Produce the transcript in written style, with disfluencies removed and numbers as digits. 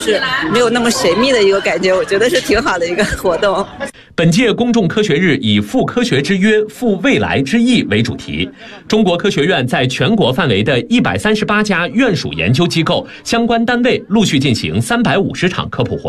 是没有那么神秘的一个感觉，我觉得是挺好的一个活动。 本届公众科学日以赴科学之约，赴未来之意为主题。中国科学院在全国范围的138家院属研究机构相关单位陆续进行350场科普活动。